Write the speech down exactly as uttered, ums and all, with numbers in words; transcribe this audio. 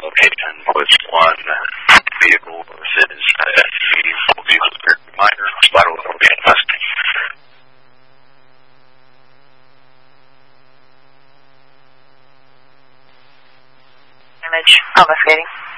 location, which one vehicle is uh, S U V, full vehicle very minor, spiral will be investing. Image, investigating.